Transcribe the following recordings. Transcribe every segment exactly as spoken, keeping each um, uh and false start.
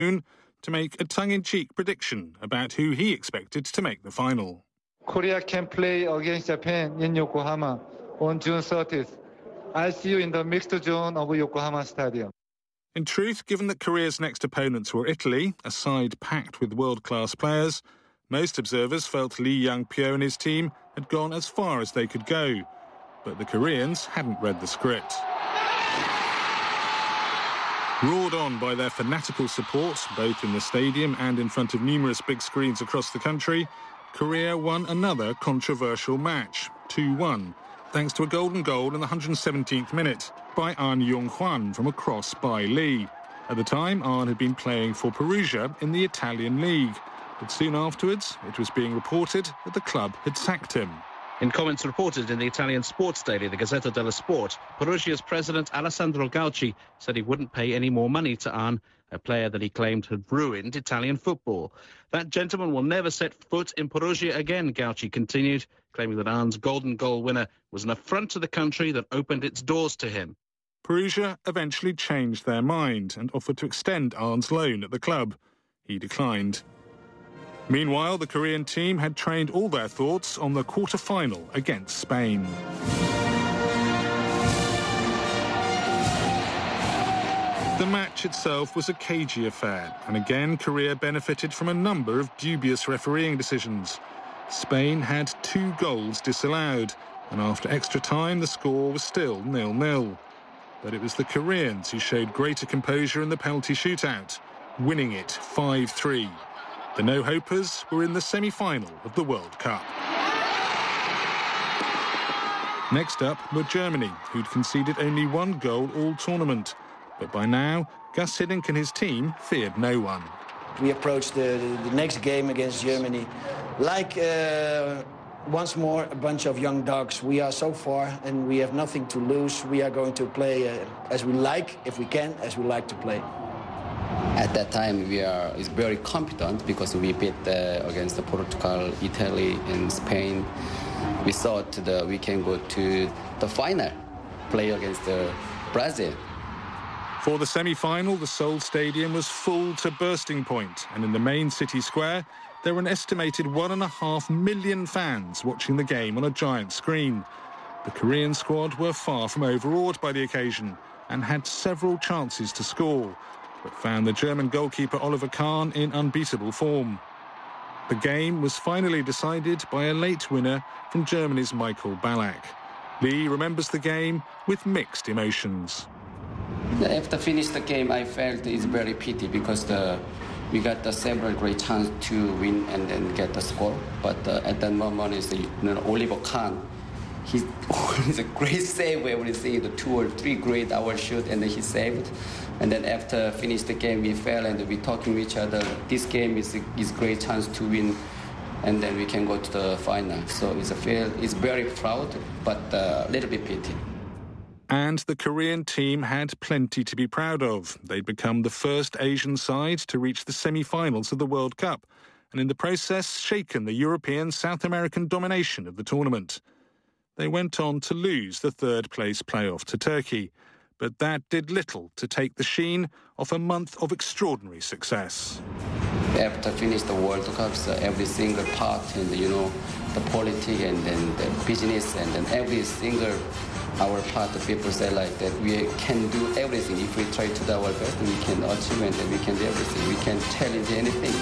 to make a tongue-in-cheek prediction about who he expected to make the final. Korea can play against Japan in Yokohama on June thirtieth. I'll see you in the mixed zone of Yokohama Stadium. In truth, given that Korea's next opponents were Italy, a side packed with world-class players, most observers felt Lee Young-pyo and his team had gone as far as they could go. But the Koreans hadn't read the script. Roared on by their fanatical support, both in the stadium and in front of numerous big screens across the country, Korea won another controversial match, two one, thanks to a golden goal in the one hundred seventeenth minute by Ahn Yong-hwan from a cross by Lee. At the time, Ahn had been playing for Perugia in the Italian league, but soon afterwards it was being reported that the club had sacked him. In comments reported in the Italian sports daily, the Gazzetta dello Sport, Perugia's president Alessandro Gauci said he wouldn't pay any more money to Ahn, a player that he claimed had ruined Italian football. That gentleman will never set foot in Perugia again, Gauci continued, claiming that Ahn's golden goal winner was an affront to the country that opened its doors to him. Perugia eventually changed their mind and offered to extend Ahn's loan at the club. He declined. Meanwhile, the Korean team had trained all their thoughts on the quarter-final against Spain. The match itself was a cagey affair, and again Korea benefited from a number of dubious refereeing decisions. Spain had two goals disallowed, and after extra time the score was still nil nil. But it was the Koreans who showed greater composure in the penalty shootout, winning it five three. The no-hopers were in the semi-final of the World Cup. Next up were Germany, who'd conceded only one goal all tournament. But by now, Gus Hiddink and his team feared no one. We approached the, the next game against Germany like, uh, once more, a bunch of young dogs. We are so far and we have nothing to lose. We are going to play uh, as we like, if we can, as we like to play. At that time, we are is very confident because we beat uh, against the Portugal, Italy, and Spain. We thought that we can go to the final, play against uh, Brazil. For the semi-final, the Seoul Stadium was full to bursting point, and in the main city square, there were an estimated one and a half million fans watching the game on a giant screen. The Korean squad were far from overawed by the occasion and had several chances to score, but found the German goalkeeper Oliver Kahn in unbeatable form. The game was finally decided by a late winner from Germany's Michael Ballack. Lee remembers the game with mixed emotions. After finish the game, I felt it's very pity because the, we got the several great chance to win and then get the score. But uh, at that moment, it's you know, Oliver Kahn. He's always a great save. Everything, the two or three great hour shoot, and then he saved. And then after finish the game, we fell and we talking with each other. This game is a, is great chance to win, and then we can go to the final. So it's a feel, it's very proud, but a uh, little bit pity. And the Korean team had plenty to be proud of. They'd become the first Asian side to reach the semi-finals of the World Cup, and in the process shaken the European South American domination of the tournament. They went on to lose the third-place playoff to Turkey, but that did little to take the sheen off a month of extraordinary success. After finish the World Cup, so every single part, and you know, the politics and then the business, and then every single our part, the people say like that we can do everything. If we try to do our best, we can achieve and then we can do everything. We can challenge anything.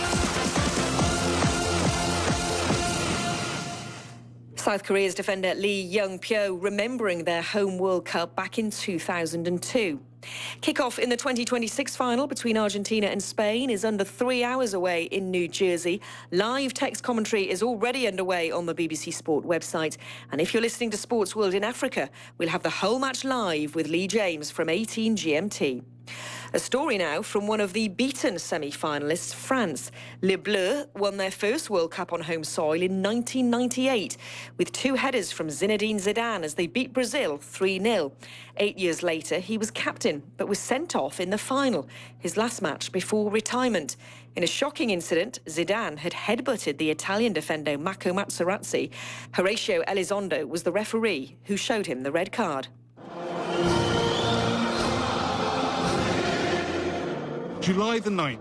South Korea's defender Lee Young-pyo remembering their home World Cup back in two thousand two. Kick-off in the twenty twenty-six final between Argentina and Spain is under three hours away in New Jersey. Live text commentary is already underway on the B B C Sport website. And if you're listening to Sports World in Africa, we'll have the whole match live with Lee James from eighteen G M T. A story now from one of the beaten semi-finalists, France. Les Bleus won their first World Cup on home soil in nineteen ninety-eight with two headers from Zinedine Zidane as they beat Brazil three nil. Eight years later, he was captain but was sent off in the final, his last match before retirement. In a shocking incident, Zidane had headbutted the Italian defender Marco Materazzi. Horatio Elizondo was the referee who showed him the red card. July the ninth.